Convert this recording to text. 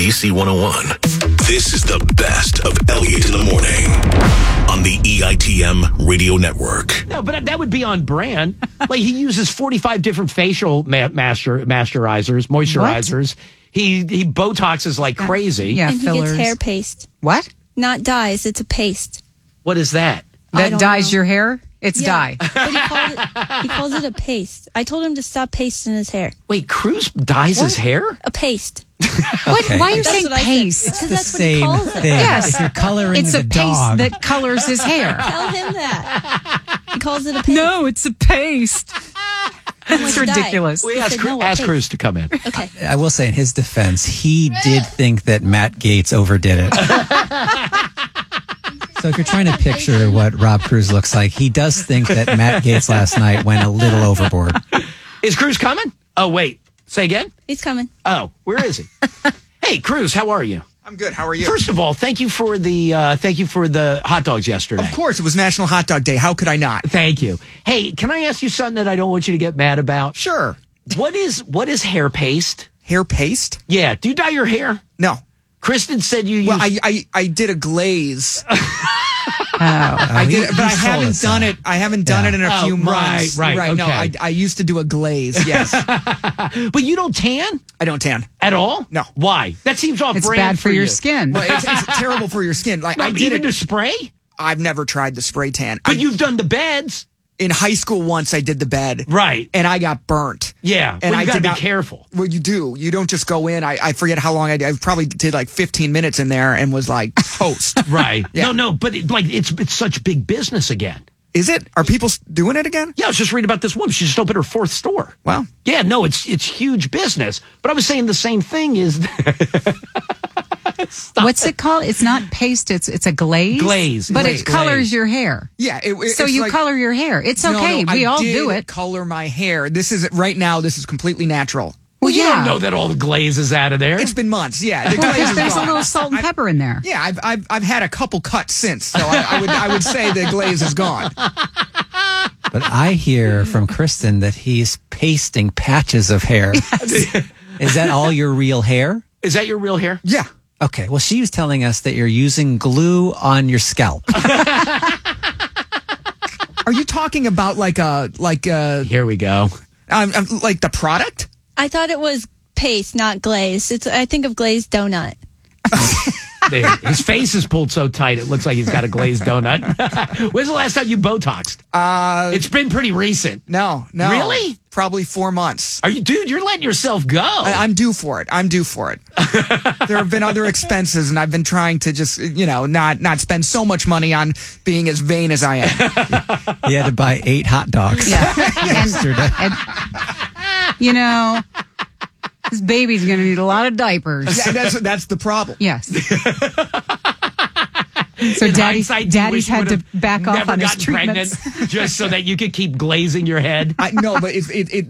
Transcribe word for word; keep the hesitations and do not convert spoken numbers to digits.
D C one oh one. This is the best of Elliott in the Morning on the E I T M Radio Network. No, but that would be on brand. Like, he uses forty-five different facial ma- master moisturizers, moisturizers. What? He he Botoxes like crazy. Yeah, and fillers. he gets hair paste. What? Not dyes. It's a paste. What is that? That dyes know. your hair? It's yeah, dye. But he, called it, he calls it a paste. I told him to stop pasting his hair. Wait, Cruz dyes what? his hair? A paste. What? Okay. Why are you That's saying what I said. paste? Because the that's what same he calls thing. it. Yes. If you're coloring It's the a paste dog. that colors his hair. Tell him that. He calls it a paste. No, it's a paste. It's much dye? ridiculous. We He ask, said, Cru- no, a ask paste. Cruz to come in. Okay. I will say, in his defense, he did think that Matt Gaetz overdid it. So if you're trying to picture what Rob Cruz looks like, he does think that Matt Gaetz last night went a little overboard. Is Cruz coming? Oh, wait. Say again? He's coming. Oh, where is he? Hey, Cruz, how are you? I'm good. How are you? First of all, thank you for the uh, thank you for the hot dogs yesterday. Of course, it was National Hot Dog Day. How could I not? Thank you. Hey, can I ask you something that I don't want you to get mad about? Sure. What is what is hair paste? Hair paste? Yeah. Do you dye your hair? No. Kristen said you Well, use. I, I I did a glaze. Oh. I did, he- but I he's told haven't us done that. it. I haven't done Yeah. it in a Oh, few right, months. right, right. No, I, okay. I used to do a glaze. Yes. But you don't tan I don't tan. at all? No. Why? That seems off It's brand bad for your you. skin. Well, it's, it's terrible for your skin. Like No, I did even it. to spray? I've never tried the spray tan. But I, you've done the beds. in high school once I did the bed. Right. And I got burnt. Yeah. And well, you I got to did be not- careful. Well, you do. You don't just go in. I, I forget how long I did. I probably did like fifteen minutes in there and was like toast. Right. Yeah. No, no, but it, like it's it's such big business again. Is it? Are people s- doing it again? Yeah, I was just reading about this woman. She just opened her fourth store. Wow. Yeah, no, it's it's huge business. But I was saying the same thing is What's it called? It's not paste. It's it's a glaze. Glaze, but glaze, it colors glaze. your hair. Yeah. It, it- So it's you like- color your hair. It's No, okay. no, we I all did do it. Color my hair. This is right now. This is completely natural. well, you yeah. don't know that all the glaze is out of there. It's been months. Yeah. The Well, glaze there's, is there's a gone. little salt and pepper in there. Yeah, I've, I've I've had a couple cuts since, so I, I would I would say the glaze is gone. But I hear from Kristen that he's pasting patches of hair. Is that all your real hair? Is that your real hair? Yeah. Okay, well, she was telling us that you're using glue on your scalp. Are you talking about like a like a Here we go. um, um, like the product? I thought it was paste, not glaze. It's. I think of glazed donut. There. His face is pulled so tight it looks like he's got a glazed donut. When's the last time you Botoxed? Uh, It's been pretty recent. no, no. Really? Probably four months. Are you, dude? You're letting yourself go. I, I'm due for it. I'm due for it. There have been other expenses, and I've been trying to just, you know, not not spend so much money on being as vain as I am. He had to buy eight hot dogs Yeah. yesterday. And, you know, this baby's going to need a lot of diapers. Yeah, that's that's the problem. Yes. So In daddy, hindsight, you daddy's wish you had to would've back off never on his gotten treatments. pregnant just so that you could keep glazing your head. I no, but it, it it